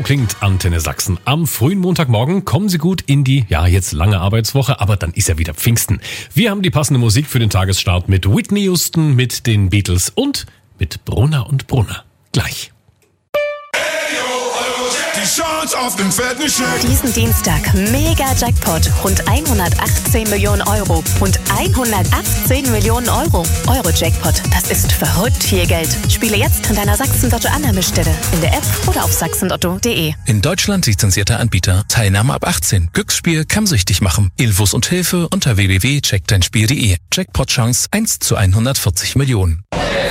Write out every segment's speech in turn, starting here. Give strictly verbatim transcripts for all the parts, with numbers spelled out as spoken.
klingt Antenne Sachsen. Am frühen Montagmorgen kommen Sie gut in die, ja, jetzt lange Arbeitswoche, aber dann ist ja wieder Pfingsten. Wir haben die passende Musik für den Tagesstart mit Whitney Houston, mit den Beatles und mit Brunner und Brunner. Gleich. Diesen Dienstag Mega-Jackpot, rund hundertachtzehn Millionen Euro und hundertachtzehn Millionen Euro. Euro-Jackpot, das ist verrückt viel Geld. Spiele jetzt an deiner Sachsen-Lotto-Annahmestelle, in der App oder auf sachsenlotto punkt de. In Deutschland lizenzierter Anbieter. Teilnahme ab achtzehn. Glücksspiel kann süchtig machen. Infos und Hilfe unter w w w punkt check dein spiel punkt de. Jackpot-Chance eins zu hundertvierzig Millionen.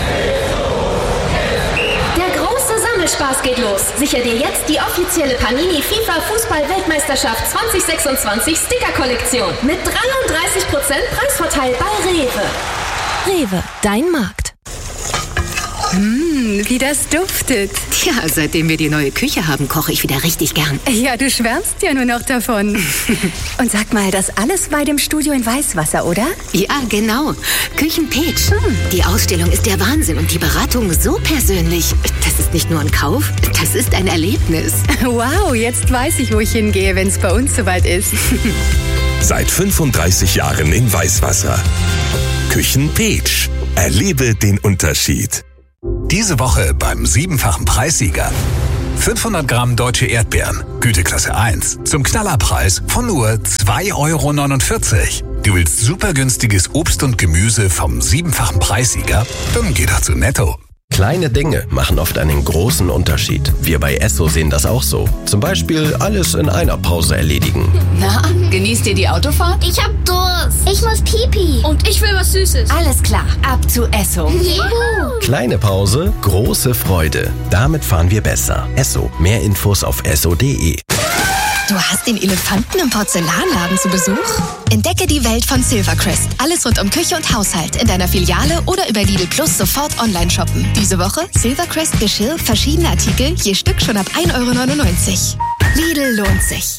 Spaß geht los. Sicher dir jetzt die offizielle Panini FIFA Fußball-Weltmeisterschaft zwanzig sechsundzwanzig Sticker-Kollektion mit dreiunddreißig Prozent Preisvorteil bei Rewe. Rewe, dein Markt. Mmh, wie das duftet. Tja, seitdem wir die neue Küche haben, koche ich wieder richtig gern. Ja, du schwärmst ja nur noch davon. Und sag mal, das alles bei dem Studio in Weißwasser, oder? Ja, genau. Küchenpeach. Hm. Die Ausstellung ist der Wahnsinn und die Beratung so persönlich. Das ist nicht nur ein Kauf, das ist ein Erlebnis. Wow, jetzt weiß ich, wo ich hingehe, wenn es bei uns soweit ist. Seit fünfunddreißig Jahren in Weißwasser. Küchenpeach. Erlebe den Unterschied. Diese Woche beim siebenfachen Preissieger. fünfhundert Gramm deutsche Erdbeeren, Güteklasse eins, zum Knallerpreis von nur zwei Euro neunundvierzig. Du willst super günstiges Obst und Gemüse vom siebenfachen Preissieger? Dann geh doch zu Netto. Kleine Dinge machen oft einen großen Unterschied. Wir bei Esso sehen das auch so. Zum Beispiel alles in einer Pause erledigen. Na, genießt ihr die Autofahrt? Ich hab Durst. Ich muss Pipi. Und ich will was Süßes. Alles klar, ab zu Esso. Juhu. Kleine Pause, große Freude. Damit fahren wir besser. Esso. Mehr Infos auf esso punkt de. Du hast den Elefanten im Porzellanladen zu Besuch? Entdecke die Welt von Silvercrest. Alles rund um Küche und Haushalt in deiner Filiale oder über Lidl Plus sofort online shoppen. Diese Woche Silvercrest Geschirr, verschiedene Artikel, je Stück schon ab ein Euro neunundneunzig. Lidl lohnt sich.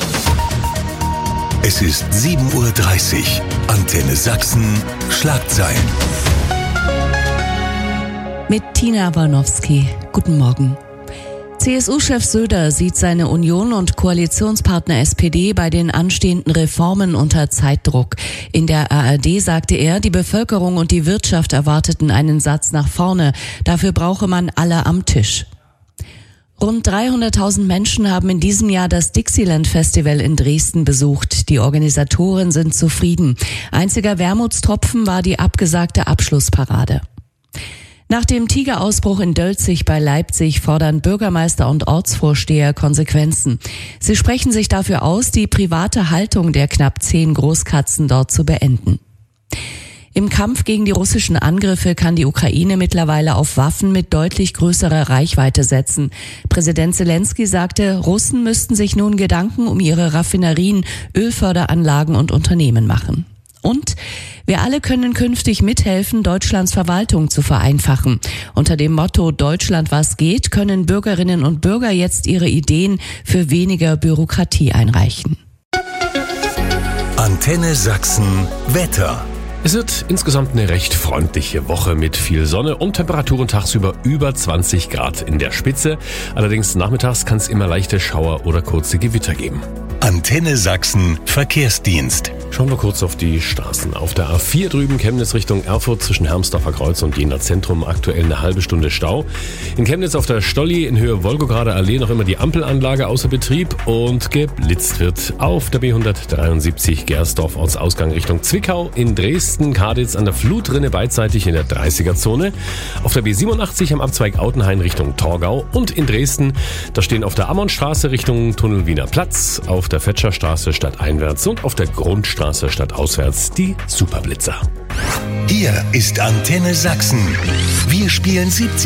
Es ist sieben Uhr dreißig. Antenne Sachsen. Schlagzeilen. Mit Tina Aronowski. Guten Morgen. C S U-Chef Söder sieht seine Union und Koalitionspartner S P D bei den anstehenden Reformen unter Zeitdruck. In der A R D sagte er, die Bevölkerung und die Wirtschaft erwarteten einen Satz nach vorne. Dafür brauche man alle am Tisch. Rund dreihunderttausend Menschen haben in diesem Jahr das Dixieland Festival in Dresden besucht. Die Organisatoren sind zufrieden. Einziger Wermutstropfen war die abgesagte Abschlussparade. Nach dem Tigerausbruch in Dölzig bei Leipzig fordern Bürgermeister und Ortsvorsteher Konsequenzen. Sie sprechen sich dafür aus, die private Haltung der knapp zehn Großkatzen dort zu beenden. Im Kampf gegen die russischen Angriffe kann die Ukraine mittlerweile auf Waffen mit deutlich größerer Reichweite setzen. Präsident Zelensky sagte, Russen müssten sich nun Gedanken um ihre Raffinerien, Ölförderanlagen und Unternehmen machen. Und wir alle können künftig mithelfen, Deutschlands Verwaltung zu vereinfachen. Unter dem Motto Deutschland was geht, können Bürgerinnen und Bürger jetzt ihre Ideen für weniger Bürokratie einreichen. Antenne Sachsen Wetter. Es wird insgesamt eine recht freundliche Woche mit viel Sonne und Temperaturen tagsüber über zwanzig Grad in der Spitze. Allerdings nachmittags kann es immer leichte Schauer oder kurze Gewitter geben. Antenne Sachsen Verkehrsdienst. Schauen wir kurz auf die Straßen. Auf der A vier drüben Chemnitz Richtung Erfurt zwischen Hermsdorfer Kreuz und Jena Zentrum aktuell eine halbe Stunde Stau. In Chemnitz auf der Stolli in Höhe Wolgograder Allee noch immer die Ampelanlage außer Betrieb und geblitzt wird. Auf der B hundertdreiundsiebzig Gersdorf Ortsausgang Richtung Zwickau. In Dresden Kaditz an der Flutrinne beidseitig in der dreißiger-Zone. Auf der B siebenundachtzig am Abzweig Autenhain Richtung Torgau. Und in Dresden, da stehen auf der Ammonstraße Richtung Tunnel Wiener Platz, auf der Fetscherstraße stadteinwärts und auf der Grundstraße stadtauswärts die Superblitzer. Hier ist Antenne Sachsen. Wir spielen siebzig